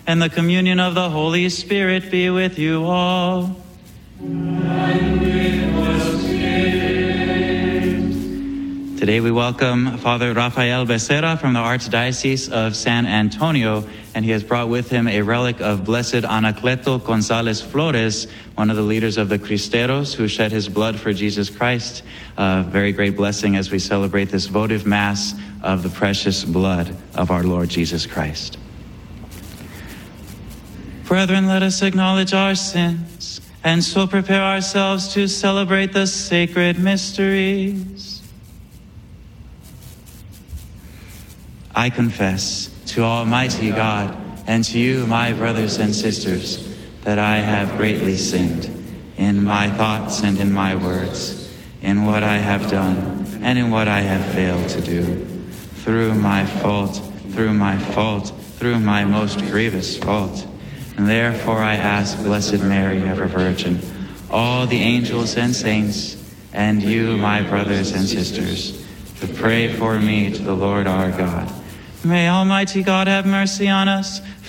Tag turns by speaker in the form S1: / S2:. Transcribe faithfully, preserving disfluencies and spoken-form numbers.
S1: And the communion of the Holy Spirit be with you all.
S2: And with your spirit.
S1: Today we welcome Father Rafael Becerra from the Archdiocese of San Antonio, and he has brought with him a relic of Blessed Anacleto González Flores, one of the leaders of the Cristeros who shed his blood for Jesus Christ. A very great blessing as we celebrate this votive Mass of the precious blood of our Lord Jesus Christ. Brethren, let us acknowledge our sins and so prepare ourselves to celebrate the sacred mysteries. I confess to Almighty God and to you, my brothers and sisters, that I have greatly sinned in my thoughts and in my words, in what I have done and in what I have failed to do, through my fault, through my fault, through my most grievous fault. And therefore I ask Blessed Mary, ever Virgin, all the angels and saints, and you, my brothers and sisters, to pray for me to the Lord our God. May Almighty God have mercy on us,